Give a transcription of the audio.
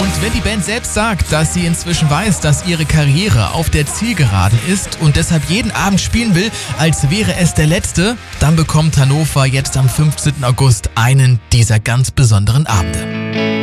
Und wenn die Band selbst sagt, dass sie inzwischen weiß, dass ihre Karriere auf der Zielgeraden ist und deshalb jeden Abend spielen will, als wäre es der letzte, dann bekommt Hannover jetzt am 15. August einen dieser ganz besonderen Abende.